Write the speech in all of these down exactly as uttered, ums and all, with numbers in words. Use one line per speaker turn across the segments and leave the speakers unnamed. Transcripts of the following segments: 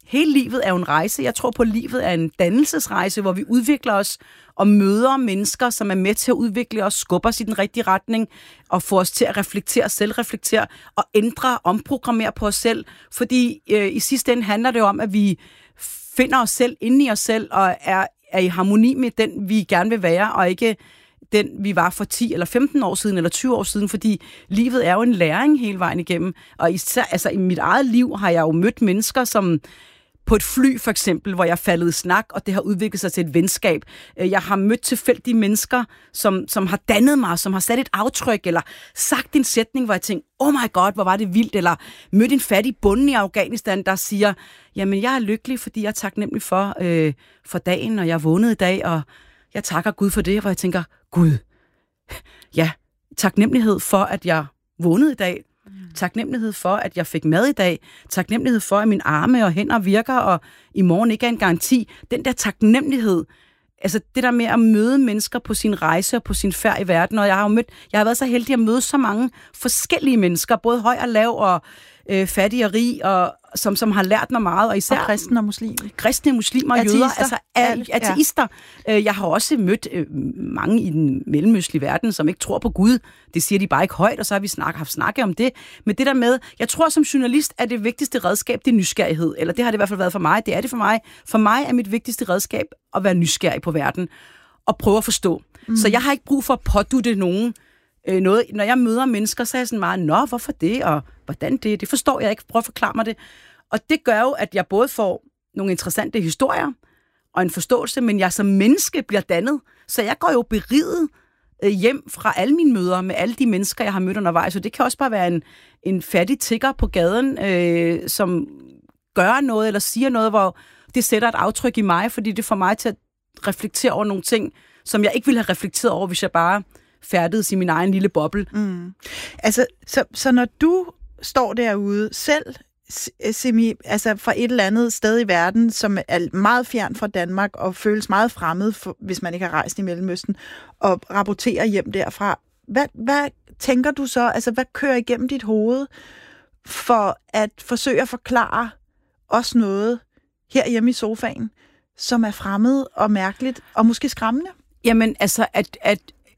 hele livet er jo en rejse. Jeg tror på, at livet er en dannelsesrejse, hvor vi udvikler os og møder mennesker, som er med til at udvikle os, skubber os i den rigtige retning, og får os til at reflektere, selvreflektere, og ændre, omprogrammere på os selv. Fordi øh, i sidste ende handler det om, at vi finder os selv inde i os selv, og er, er i harmoni med den, vi gerne vil være, og ikke den, vi var for ti eller femten år siden, eller tyve år siden, fordi livet er jo en læring hele vejen igennem. Og især, altså, i mit eget liv har jeg jo mødt mennesker, som på et fly for eksempel, hvor jeg faldet i snak, og det har udviklet sig til et venskab. Jeg har mødt tilfældige mennesker, som, som har dannet mig, som har sat et aftryk, eller sagt en sætning, hvor jeg tænkte, oh my god, hvor var det vildt, eller mødt en fattig bonde i Afghanistan, der siger, jamen jeg er lykkelig, fordi jeg er taknemmelig for, øh, for dagen, og jeg er vågnet i dag, og jeg takker Gud for det, hvor jeg tænker, Gud, ja, taknemmelighed for, at jeg vågnede i dag, taknemmelighed for, at jeg fik mad i dag, taknemmelighed for, at mine arme og hænder virker, og i morgen ikke er en garanti. Den der taknemmelighed, altså det der med at møde mennesker på sin rejse og på sin færd i verden, og jeg har jo mødt, jeg har været så heldig at møde så mange forskellige mennesker, både høj og lav, og øh, fattig og rig, og som, som har lært mig meget, og især
og kristne og muslimer.
Kristne, muslimer og jøder, altså ateister. Ja. Jeg har også mødt øh, mange i den mellemøstlige verden, som ikke tror på Gud. Det siger de bare ikke højt, og så har vi snak, haft snakket om det. Men det der med, jeg tror som journalist, at det vigtigste redskab, det er nysgerrighed. Eller det har det i hvert fald været for mig. Det er det for mig. For mig er mit vigtigste redskab at være nysgerrig på verden og prøve at forstå. Mm. Så jeg har ikke brug for at pådutte nogen øh, noget. Når jeg møder mennesker, så er jeg sådan meget, nå, hvorfor det, og hvordan det? Det forstår jeg ikke. Prøv at forklare mig det. Og det gør jo, at jeg både får nogle interessante historier og en forståelse, men jeg som menneske bliver dannet. Så jeg går jo beriget øh, hjem fra alle mine møder med alle de mennesker, jeg har mødt undervejs. Så det kan også bare være en, en fattig tigger på gaden, øh, som gør noget eller siger noget, hvor det sætter et aftryk i mig, fordi det får mig til at reflektere over nogle ting, som jeg ikke ville have reflekteret over, hvis jeg bare færdedes i min egen lille boble.
Mm. Altså, så, så når du står derude selv, semi, altså fra et eller andet sted i verden, som er meget fjern fra Danmark og føles meget fremmed, for, hvis man ikke har rejst i Mellemøsten, og rapporterer hjem derfra. Hvad, hvad tænker du så? Altså, hvad kører igennem dit hoved for at forsøge at forklare os noget herhjemme i sofaen, som er fremmed og mærkeligt og måske skræmmende?
Jamen, altså, at, at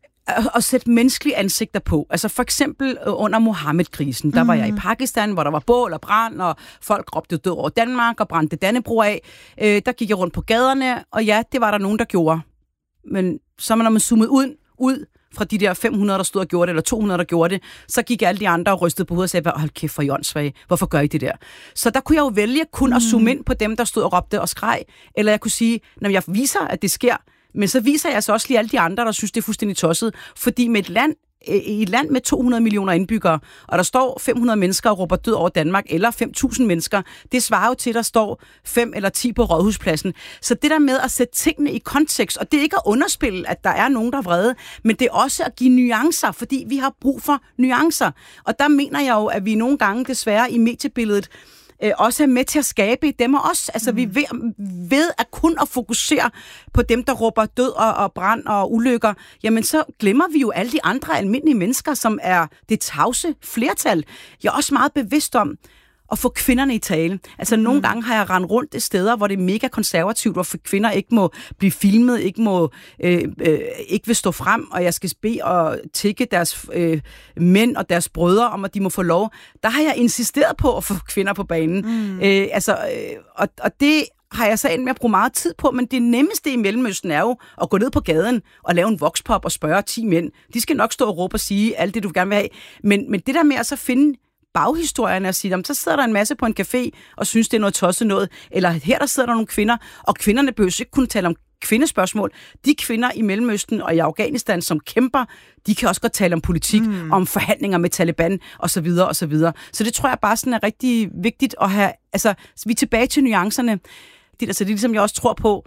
at sætte menneskelige ansigter på. Altså for eksempel under Mohammed-krisen, der mm. var jeg i Pakistan, hvor der var bål og brand, og folk råbte død over Danmark og brændte Dannebrog af. Øh, der gik jeg rundt på gaderne, og ja, det var der nogen, der gjorde. Men så når man zoomede ud, ud fra de der fem hundrede, der stod og gjorde det, eller to hundrede, der gjorde det, så gik alle de andre og rystede på hovedet og sagde, hold kæft for I åndssvage, hvorfor gør I det der? Så der kunne jeg jo vælge kun mm. at zoome ind på dem, der stod og råbte og skreg, eller jeg kunne sige, når jeg viser, at det sker, men så viser jeg så også lige alle de andre, der synes, det er fuldstændig tosset. Fordi med et land, i et land med to hundrede millioner indbyggere, og der står fem hundrede mennesker og råber død over Danmark, eller fem tusind mennesker, det svarer jo til, at der står fem eller ti på Rådhuspladsen. Så det der med at sætte tingene i kontekst, og det er ikke at underspille, at der er nogen, der er vrede, men det er også at give nuancer, fordi vi har brug for nuancer. Og der mener jeg jo, at vi nogle gange desværre i mediebilledet Øh, også er med til at skabe dem og os. Altså mm. vi ved, ved at kun at fokusere på dem, der råber død og, og brand og ulykker, jamen så glemmer vi jo alle de andre almindelige mennesker, som er det tavse flertal. Jeg er også meget bevidst om at få kvinderne i tale. Altså mm. nogle gange har jeg rendt rundt i steder, hvor det er mega konservativt, hvor kvinder ikke må blive filmet, ikke må øh, øh, ikke vil stå frem, og jeg skal bede og tække deres øh, mænd og deres brødre om, at de må få lov. Der har jeg insisteret på at få kvinder på banen. Mm. Øh, altså, øh, og, og det har jeg så endt med at bruge meget tid på, men det nemmeste i Mellemøsten er jo at gå ned på gaden og lave en voxpop og spørge ti mænd. De skal nok stå og råbe og sige alt det, du gerne vil have. Men, men det der med at så finde baghistorierne og sige, så sidder der en masse på en café og synes, det er noget tosset noget. Eller her, der sidder der nogle kvinder, og kvinderne behøver ikke kunne tale om kvindespørgsmål. De kvinder i Mellemøsten og i Afghanistan, som kæmper, de kan også godt tale om politik, mm. om forhandlinger med Taliban, og så videre, og så videre. Så det tror jeg bare sådan er rigtig vigtigt at have, altså, vi er tilbage til nuancerne. Det, altså, det er ligesom, jeg også tror på,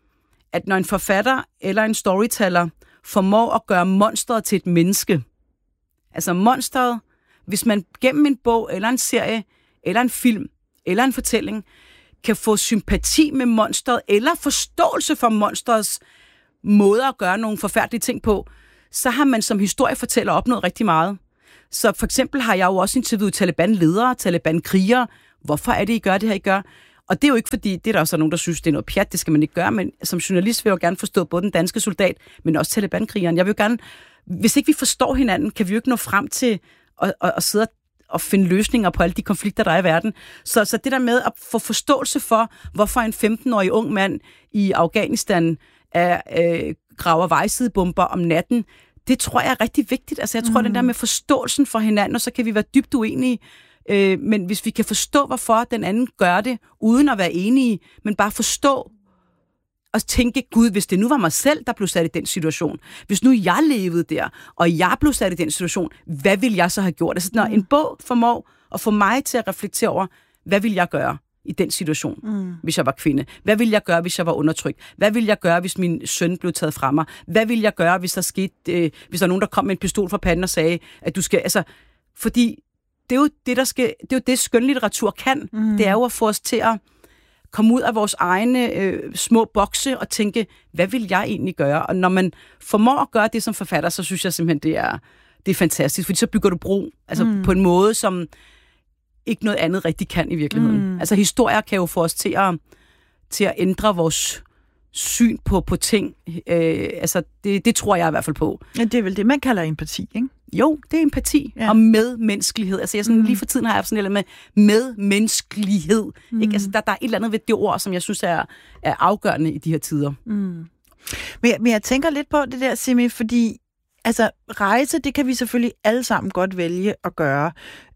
at når en forfatter eller en storyteller formår at gøre monsteret til et menneske, altså monsteret, hvis man gennem en bog, eller en serie, eller en film, eller en fortælling, kan få sympati med monsteret, eller forståelse for monsterets måde at gøre nogle forfærdelige ting på, så har man som historiefortæller opnået rigtig meget. Så for eksempel har jeg jo også interviewet Taliban-ledere, Taliban-krigere. Hvorfor er det, I gør det her, I gør? Og det er jo ikke fordi, det er der også nogen, der synes, det er noget pjat, det skal man ikke gøre, men som journalist vil jeg jo gerne forstå både den danske soldat, men også Taliban-krigeren. Jeg vil jo gerne, hvis ikke vi forstår hinanden, kan vi jo ikke nå frem til at, at, at sidde og finde løsninger på alle de konflikter, der er i verden. Så, så det der med at få forståelse for, hvorfor en femten-årig ung mand i Afghanistan er, øh, graver vejsidebomber om natten, det tror jeg er rigtig vigtigt. Altså jeg tror, mm. den der med forståelsen for hinanden, og så kan vi være dybt uenige, øh, men hvis vi kan forstå, hvorfor den anden gør det, uden at være enige, men bare forstå og tænke, Gud, hvis det nu var mig selv, der blev sat i den situation, hvis nu jeg levede der, og jeg blev sat i den situation, hvad ville jeg så have gjort? Altså når en bog formår at få mig til at reflektere over, hvad ville jeg gøre i den situation, mm. hvis jeg var kvinde? Hvad ville jeg gøre, hvis jeg var undertrykt? Hvad ville jeg gøre, hvis min søn blev taget fra mig? Hvad ville jeg gøre, hvis der skete, øh, hvis der var nogen, der kom med en pistol fra panden og sagde, at du skal, altså, fordi det er jo det, der skal, det er jo det, skønlitteratur kan. Mm. Det er jo at få os til at komme ud af vores egne øh, små bokse og tænke, hvad vil jeg egentlig gøre? Og når man formår at gøre det som forfatter, så synes jeg simpelthen, det er, det er fantastisk, fordi så bygger du bro, altså mm. på en måde, som ikke noget andet rigtig kan i virkeligheden. Mm. Altså historier kan jo få os til at, til at ændre vores syn på, på ting. Øh, altså det, det tror jeg i hvert fald på.
Ja, det er vel det, man kalder empati, ikke?
Jo, det er empati ja. Og medmenneskelighed. Altså jeg sådan, mm. lige for tiden har jeg haft sådan noget med medmenneskelighed. Mm. Ikke? Altså der, der er et eller andet ved det ord, som jeg synes er, er afgørende i de her tider. Mm.
Men, jeg, men jeg tænker lidt på det der, Simi, fordi altså rejse, det kan vi selvfølgelig alle sammen godt vælge at gøre.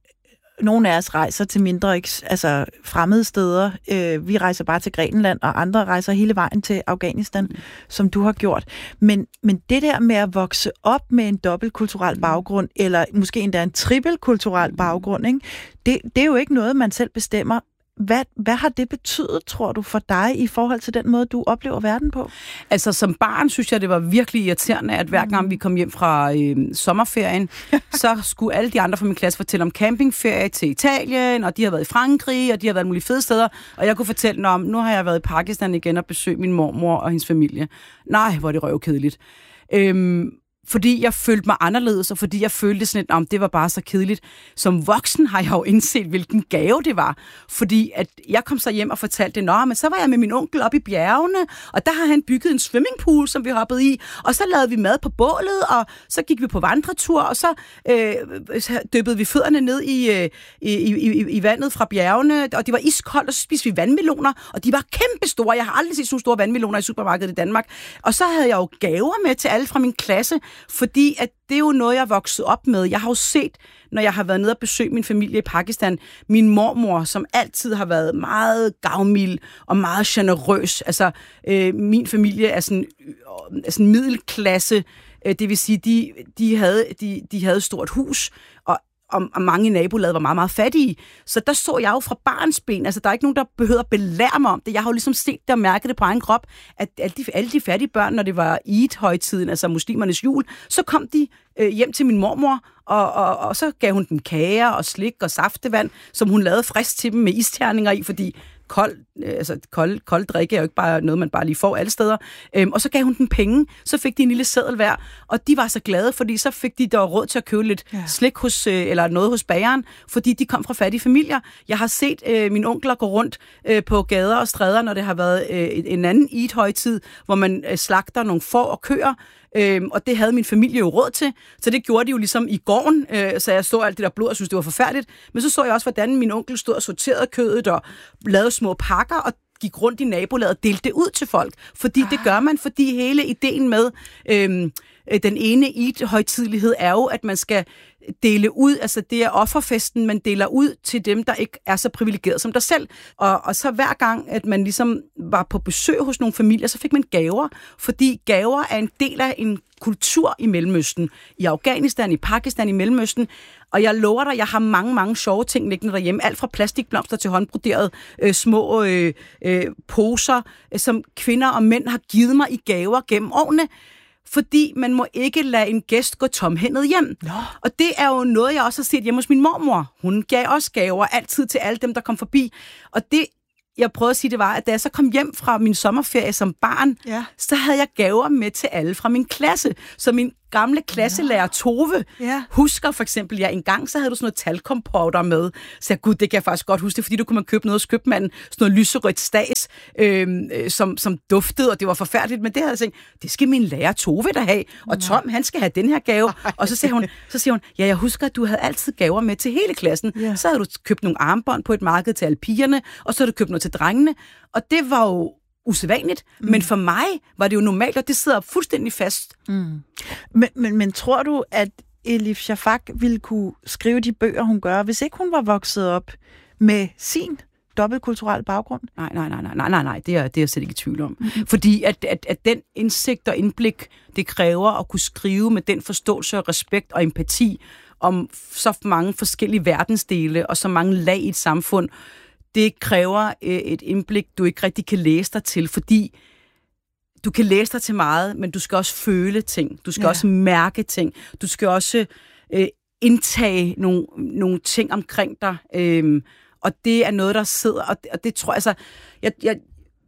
Nogle af os rejser til mindre altså fremmede steder. Øh, vi rejser bare til Grækenland, og andre rejser hele vejen til Afghanistan, mm. som du har gjort. Men, men det der med at vokse op med en dobbeltkulturel baggrund, eller måske endda en trippelkulturel baggrund, ikke? Det, det er jo ikke noget, man selv bestemmer. Hvad, hvad har det betydet, tror du, for dig i forhold til den måde, du oplever verden på?
Altså, som barn synes jeg, det var virkelig irriterende, at hver gang vi kom hjem fra øh, sommerferien, så skulle alle de andre fra min klasse fortælle om campingferie til Italien, og de har været i Frankrig, og de har været mulige fede steder, og jeg kunne fortælle om, nu har jeg været i Pakistan igen og besøgt min mormor og hendes familie. Nej, hvor er det røvkedeligt. Øhm, Fordi jeg følte mig anderledes, og fordi jeg følte sådan lidt, om det var bare så kedeligt. Som voksen har jeg jo indset, hvilken gave det var. Fordi at jeg kom så hjem og fortalte det, nå, men så var jeg med min onkel op i bjergene, og der har han bygget en swimmingpool, som vi hoppede i, og så lavede vi mad på bålet, og så gik vi på vandretur, og så øh, dyppede vi fødderne ned i, øh, i, i, i vandet fra bjergene, og det var iskoldt, og så spiste vi vandmeloner, og de var kæmpe store. Jeg har aldrig set så store vandmeloner i supermarkedet i Danmark. Og så havde jeg jo gaver med til alle fra min klasse, fordi at det er jo noget, jeg er vokset op med. Jeg har jo set, når jeg har været nede og besøgt min familie i Pakistan, min mormor, som altid har været meget gavmild og meget generøs. Altså, øh, min familie er sådan, øh, er sådan middelklasse. Øh, det vil sige, de, de, havde, de, de havde et stort hus, og Og, og mange i nabolaget var meget, meget fattige. Så der så jeg jo fra barnsben, altså der er ikke nogen, der behøver at belære mig om det. Jeg har jo ligesom set det og mærket det på egen krop, at alle de, alle de fattige børn, når det var Eid-højtiden, altså muslimernes jul, så kom de øh, hjem til min mormor, og, og, og så gav hun dem kager og slik og saftevand, som hun lavede frisk til dem med isterninger i, fordi kold, altså kold, kold drikke er jo ikke bare noget, man bare lige får alle steder. Øhm, og så gav hun dem penge, så fik de en lille seddel hver, og de var så glade, fordi så fik de der råd til at købe lidt ja. slik hos, øh, eller noget hos bageren, fordi de kom fra fattige familier. Jeg har set øh, mine onkler gå rundt øh, på gader og stræder, når det har været øh, en anden Eid-højtid, hvor man øh, slagter nogle får og køer, Øhm, og det havde min familie jo råd til, så det gjorde de jo ligesom i gården, øh, så jeg så alt det der blod og synes det var forfærdeligt. Men så så jeg også, hvordan min onkel stod og sorterede kødet og lavede små pakker og gik rundt i nabolaget og delte det ud til folk. Fordi ah. det gør man, fordi hele ideen med øhm, den ene Eid-højtidelighed er jo, at man skal dele ud, altså det er offerfesten, man deler ud til dem, der ikke er så privilegeret som dig selv. Og, og så hver gang, at man ligesom var på besøg hos nogle familier, så fik man gaver, fordi gaver er en del af en kultur i Mellemøsten. I Afghanistan, i Pakistan, i Mellemøsten. Og jeg lover dig, jeg har mange, mange sjove ting liggende derhjemme. Alt fra plastikblomster til håndbroderede øh, små øh, øh, poser, øh, som kvinder og mænd har givet mig i gaver gennem årene. Fordi man må ikke lade en gæst gå tomhændet hjem. Nå. Og det er jo noget, jeg også har set hjemme hos min mormor. Hun gav også gaver altid til alle dem, der kom forbi. Og det, jeg prøvede at sige, det var, at da jeg så kom hjem fra min sommerferie som barn, ja. så havde jeg gaver med til alle fra min klasse. Så min gamle klasselærer Tove
Ja.
husker for eksempel, ja, en gang så havde du sådan noget talkomporter med. Så jeg, gud, det kan jeg faktisk godt huske det, fordi du kunne man købe noget hos købmanden, sådan noget lyserødt stads, øh, som, som duftede, og det var forfærdeligt, men det havde jeg tænkt, det skal min lærer Tove da have, og Tom, han skal have den her gave. Og så siger hun, så siger hun, ja, jeg husker, at du havde altid gaver med til hele klassen.
Ja.
Så havde du købt nogle armbånd på et marked til alle pigerne, og så havde du købt noget til drengene, og det var jo usædvanligt, mm. men for mig var det jo normalt, og det sidder fuldstændig fast.
Mm. Men, men, men tror du, at Elif Shafak ville kunne skrive de bøger, hun gør, hvis ikke hun var vokset op med sin dobbeltkulturel baggrund?
Nej, nej, nej, nej, nej, nej, det er, det er jeg slet ikke i tvivl om. Mm-hmm. Fordi at, at, at den indsigt og indblik, det kræver at kunne skrive med den forståelse og respekt og empati om så mange forskellige verdensdele og så mange lag i et samfund, det kræver et indblik, du ikke rigtig kan læse dig til, fordi du kan læse dig til meget, men du skal også føle ting. Du skal ja. også mærke ting. Du skal også øh, indtage nogle, nogle ting omkring dig. Øhm, og det er noget, der sidder, og det, og det tror jeg, altså, jeg, jeg,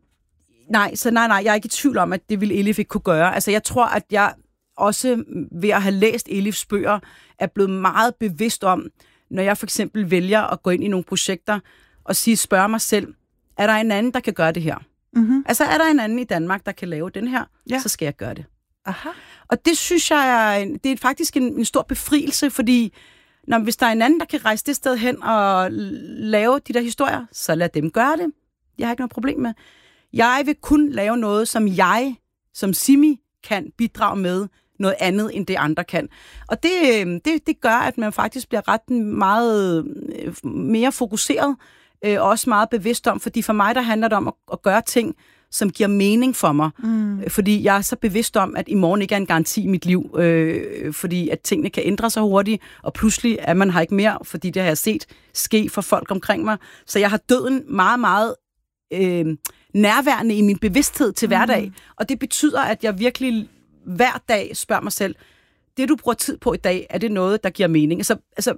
nej, så nej, nej, jeg er ikke i tvivl om, at det ville Elif ikke kunne gøre. Altså, jeg tror, at jeg også ved at have læst Elifs bøger, er blevet meget bevidst om, når jeg for eksempel vælger at gå ind i nogle projekter, og sige, spørge mig selv, er der en anden, der kan gøre det her? Mm-hmm. Altså, er der en anden i Danmark, der kan lave den her? Ja. Så skal jeg gøre det.
Aha.
Og det synes jeg, er, det er faktisk en, en stor befrielse, fordi når, hvis der er en anden, der kan rejse det sted hen og lave de der historier, så lad dem gøre det. Jeg har ikke noget problem med. Jeg vil kun lave noget, som jeg, som Simi, kan bidrage med noget andet, end det andre kan. Og det, det, det gør, at man faktisk bliver ret meget mere fokuseret, og også meget bevidst om, fordi for mig, der handler det om at, at gøre ting, som giver mening for mig. Mm. Fordi jeg er så bevidst om, at i morgen ikke er en garanti i mit liv, øh, fordi at tingene kan ændre sig hurtigt, og pludselig er man her ikke mere, fordi det har jeg set ske for folk omkring mig. Så jeg har døden meget, meget øh, nærværende i min bevidsthed til hverdag, mm. og det betyder, at jeg virkelig hver dag spørger mig selv, det du bruger tid på i dag, er det noget, der giver mening? Altså, altså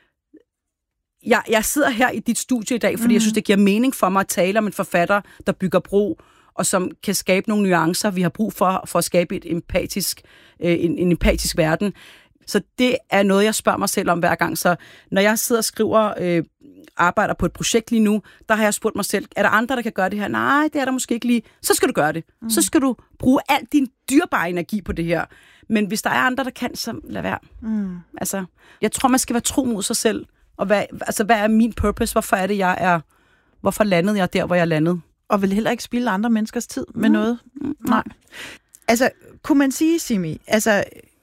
jeg, jeg sidder her i dit studie i dag, fordi mm. jeg synes, det giver mening for mig at tale om en forfatter, der bygger bro, og som kan skabe nogle nuancer, vi har brug for, for at skabe et empatisk, øh, en, en empatisk verden. Så det er noget, jeg spørger mig selv om hver gang. Så når jeg sidder og skriver, øh, arbejder på et projekt lige nu, der har jeg spurgt mig selv, er der andre, der kan gøre det her? Nej, det er der måske ikke lige. Så skal du gøre det. Mm. Så skal du bruge al din dyrebare energi på det her. Men hvis der er andre, der kan, så lad være. Mm. Altså, jeg tror, man skal være tro mod sig selv. Og hvad, altså, hvad er min purpose? Hvorfor er det, jeg er... Hvorfor landede jeg der, hvor jeg landede?
Og vil heller ikke spilde andre menneskers tid med mm. noget? Mm. Nej. Altså, kunne man sige, Simi, altså,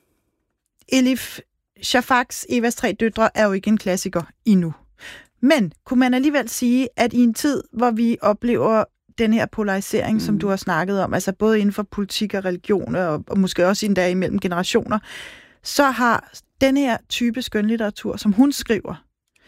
Elif Shafaks Evas tre døtre er jo ikke en klassiker endnu. Men kunne man alligevel sige, at i en tid, hvor vi oplever den her polarisering, mm. som du har snakket om, altså både inden for politik og religion, og, og måske også endda imellem generationer, så har den her type skønlitteratur, som hun skriver,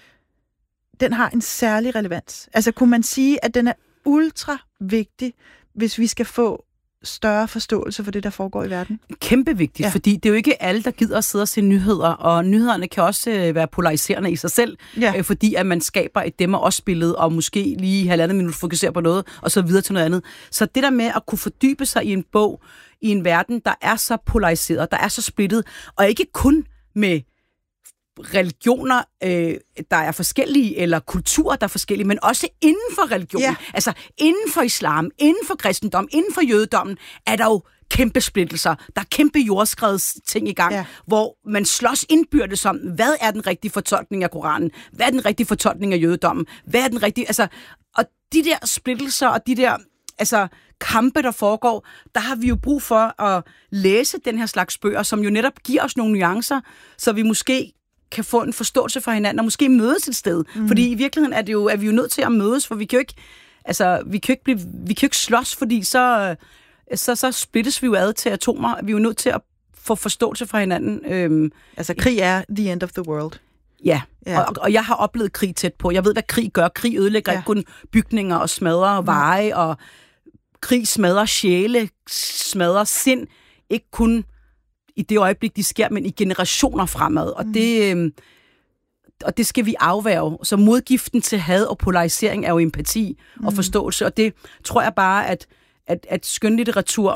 den har en særlig relevans. Altså kunne man sige, at den er ultra vigtig, hvis vi skal få større forståelse for det, der foregår i verden?
Kæmpe vigtigt, ja. Fordi det er jo ikke alle, der gider at sidde og se nyheder, og nyhederne kan også øh, være polariserende i sig selv, ja. øh, fordi at man skaber et dem og os billede, og måske lige halvandet minut fokuserer på noget, og så videre til noget andet. Så det der med at kunne fordybe sig i en bog, i en verden, der er så polariseret, der er så splittet, og ikke kun med religioner, øh, der er forskellige, eller kulturer, der er forskellige, men også inden for religionen. Ja. Altså inden for islam, inden for kristendom, inden for jødedommen, er der jo kæmpe splittelser. Der er kæmpe jordskreds ting i gang, ja. Hvor man slås indbyrdes om, hvad er den rigtige fortolkning af Koranen? Hvad er den rigtige fortolkning af jødedommen? Hvad er den rigtige... Altså, og de der splittelser, og de der altså, kampe, der foregår, der har vi jo brug for at læse den her slags bøger, som jo netop giver os nogle nuancer, så vi måske kan få en forståelse for hinanden, og måske mødes et sted. Mm. Fordi i virkeligheden er, det jo, er vi jo nødt til at mødes, for vi kan jo ikke, altså, vi kan jo ikke, blive, vi kan jo ikke slås, fordi så, så, så splittes vi jo ad til atomer. Vi er jo nødt til at få forståelse for hinanden. Øhm,
altså, krig er the end of the world.
Ja, ja. Og, og jeg har oplevet krig tæt på. Jeg ved, hvad krig gør. Krig ødelægger ja. Ikke kun bygninger og smadrer mm. veje, og krig smadrer sjæle, smadrer sind. Ikke kun i det øjeblik, de sker, men i generationer fremad. Og, mm. det, øh, og det skal vi afværge. Så modgiften til had og polarisering er jo empati mm. og forståelse. Og det tror jeg bare, at, at, at skønlitteratur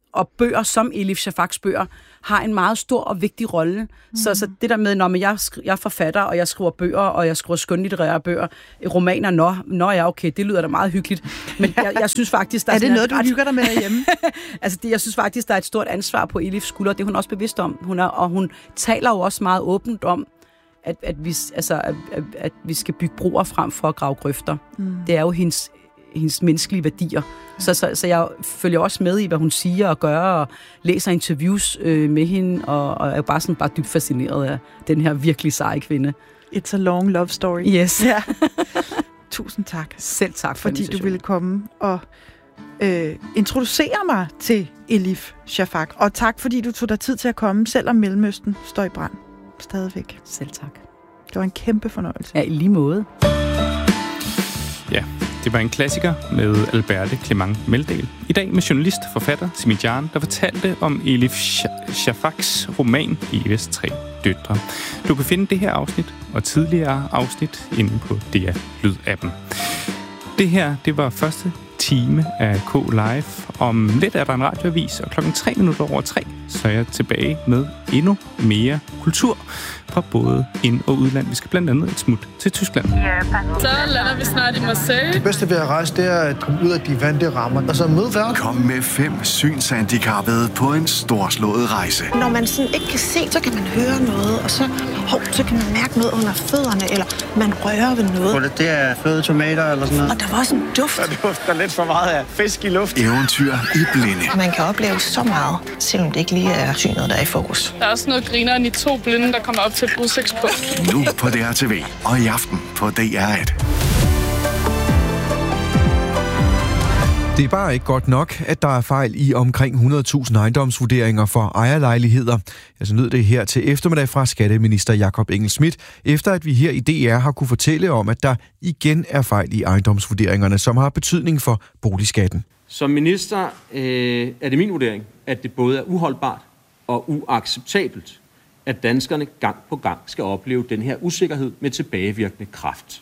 og bøger som Elif Shafaks bøger har en meget stor og vigtig rolle. Mm. Så, så det der med, når jeg, skri- jeg er forfatter, og jeg skriver bøger, og jeg skriver skønlitterære bøger, romaner, nå, nå ja, okay, det lyder da meget hyggeligt. Men jeg, jeg synes faktisk, der er...
er det noget, du hygger dig med derhjemme?
altså, det, jeg synes faktisk, der er et stort ansvar på Elifs skulder, det er hun også bevidst om. Hun er, og hun taler jo også meget åbent om, at, at, vi, altså, at, at, at vi skal bygge broer frem for at grave grøfter. Mm. Det er jo hendes, hendes menneskelige værdier. Så, så, så jeg følger også med i, hvad hun siger og gør, og læser interviews øh, med hende, og, og er bare sådan bare dybt fascineret af den her virkelig seje kvinde.
It's a long love story.
Yes.
Ja. Tusind tak.
Selv tak for
fordi du ville komme og øh, introducere mig til Elif Shafak. Og tak, fordi du tog dig tid til at komme, selvom Mellemøsten står i brand. Stadigvæk.
Selv tak.
Det var en kæmpe fornøjelse.
Ja, i lige måde.
Ja, det var en klassiker med Alberte Clement Meldal. I dag med journalist, forfatter Simi Jan, der fortalte om Elif Shafaks roman Eves tre døtre. Du kan finde det her afsnit og tidligere afsnit inde på D R Lyd-appen. Det her, det var første time af K Live. Om lidt er der en radioavis, og klokken tre minutter over tre, så er jeg tilbage med endnu mere kultur fra både ind- og udland. Vi skal blandt andet et smut til Tyskland.
Så lander vi snart i Marseille.
Det bedste ved at rejse, det er at komme ud af de vante rammer, og så møde verden.
Kom med fem synshandicappede på en storslået rejse.
Når man sådan ikke kan se, så kan man høre noget, og så, hov, så kan man mærke noget under fødderne, eller man rører ved noget.
Det er fløde tomater eller sådan noget.
Og der var også en duft.
Der dufter lidt for meget af fisk i luft.
Eventyr i blinde.
Man kan opleve så meget, selvom det ikke lige er synet, der er i fokus.
Der er også noget grineren i to blinde, der kommer op til et udsigtspunkt.
Nu på D R T V, og i aften på D R et.
Det er bare ikke godt nok, at der er fejl i omkring hundrede tusind ejendomsvurderinger for ejerlejligheder. Altså nød det her til eftermiddag fra skatteminister Jakob Engel-Schmidt, efter at vi her i D R har kunne fortælle om, at der igen er fejl i ejendomsvurderingerne, som har betydning for boligskatten.
Som minister øh, er det min vurdering, at det både er uholdbart og uacceptabelt, at danskerne gang på gang skal opleve den her usikkerhed med tilbagevirkende kraft.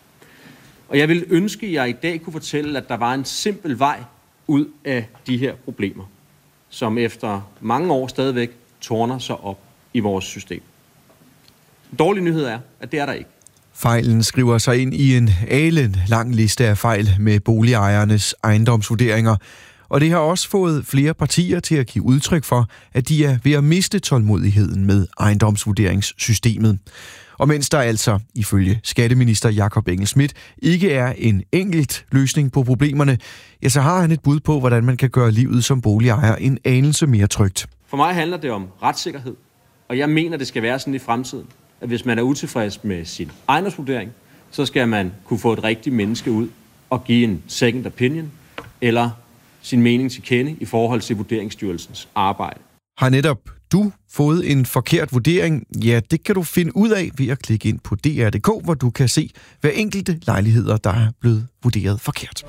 Og jeg vil ønske, at jeg i dag kunne fortælle, at der var en simpel vej ud af de her problemer, som efter mange år stadigvæk tårner sig op i vores system. Den dårlige nyhed er, at det er der ikke.
Fejlen skriver sig ind i en alen lang liste af fejl med boligejernes ejendomsvurderinger, og det har også fået flere partier til at give udtryk for, at de er ved at miste tålmodigheden med ejendomsvurderingssystemet. Og mens der altså, ifølge skatteminister Jakob Engel-Schmidt, ikke er en enkelt løsning på problemerne, ja, så har han et bud på, hvordan man kan gøre livet som boligejer en anelse mere trygt.
For mig handler det om retssikkerhed, og jeg mener, det skal være sådan i fremtiden, at hvis man er utilfreds med sin ejendomsvurdering, så skal man kunne få et rigtigt menneske ud og give en second opinion, eller sin mening til kende i forhold til Vurderingsstyrelsens arbejde.
Har netop du fået en forkert vurdering? Ja, det kan du finde ud af ved at klikke ind på D R punktum D K, hvor du kan se hver enkelte lejligheder, der er blevet vurderet forkert.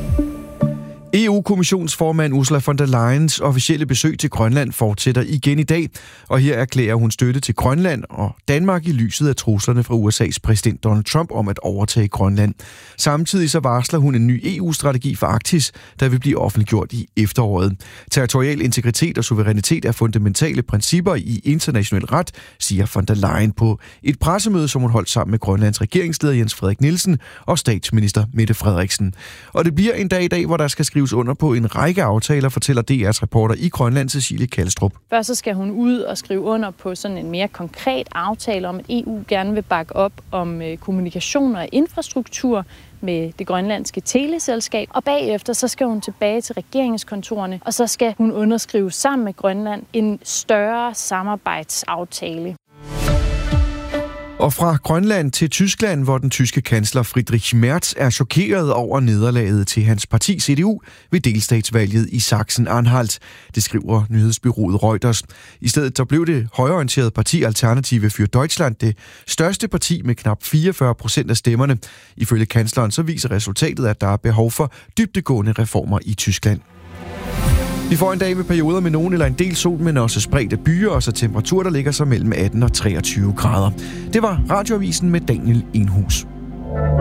E U-kommissionsformand Ursula von der Leyens officielle besøg til Grønland fortsætter igen i dag, og her erklærer hun støtte til Grønland og Danmark i lyset af truslerne fra U S A's præsident Donald Trump om at overtage Grønland. Samtidig så varsler hun en ny E U-strategi for Arktis, der vil blive offentliggjort i efteråret. Territorial integritet og suverænitet er fundamentale principper i international ret, siger von der Leyen på et pressemøde, som hun holdt sammen med Grønlands regeringsleder Jens Frederik Nielsen og statsminister Mette Frederiksen. Og det bliver en dag i dag, hvor der skal skrives under på en række aftaler, fortæller D R's reporter i Grønland, Cecilie Kalstrup.
Først så skal hun ud og skrive under på sådan en mere konkret aftale om, at E U gerne vil bakke op om kommunikation og infrastruktur med det grønlandske teleselskab. Og bagefter så skal hun tilbage til regeringskontorerne, og så skal hun underskrive sammen med Grønland en større samarbejdsaftale.
Og fra Grønland til Tyskland, hvor den tyske kansler Friedrich Merz er chokeret over nederlaget til hans parti C D U ved delstatsvalget i Sachsen-Anhalt. Det skriver nyhedsbureauet Reuters. I stedet så blev det højreorienterede parti Alternative für Deutschland det største parti med knap fireogfyrre procent af stemmerne. Ifølge kansleren så viser resultatet, at der er behov for dybdegående reformer i Tyskland. Vi får en dag med perioder med nogen eller en del sol, men også spredte byer, og så temperatur, der ligger sig mellem atten og treogtyve grader. Det var Radioavisen med Daniel Enhus.